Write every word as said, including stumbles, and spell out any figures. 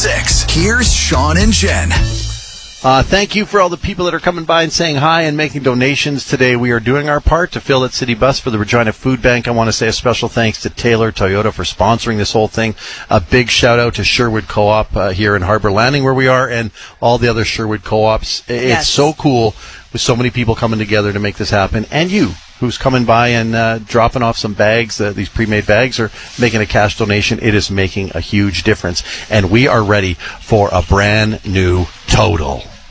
six. Here's Sean and Jen. Uh, thank you for all the people that are coming by and saying hi and making donations today. We are doing our part to fill that city bus for the Regina Food Bank. I want to say a special thanks to Taylor Toyota for sponsoring this whole thing. A big shout out to Sherwood Co-op uh, here in Harbor Landing where we are, and all the other Sherwood Co-ops. It's Yes. so cool with so many people coming together to make this happen. And you, who's coming by and uh, dropping off some bags, uh, these pre-made bags, or making a cash donation. It is making a huge difference. And we are ready for a brand new Total.